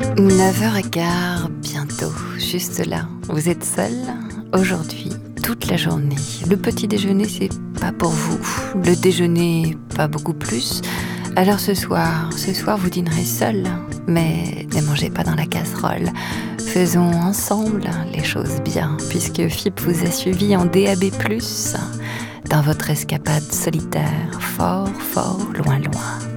9h15, bientôt, juste là. Vous êtes seul aujourd'hui, toute la journée. Le petit déjeuner, c'est pas pour vous. Le déjeuner, pas beaucoup plus. Alors ce soir, vous dînerez seul, mais ne mangez pas dans la casserole. Faisons ensemble les choses bien, puisque FIP vous a suivi en DAB+, dans votre escapade solitaire, fort, fort, loin, loin.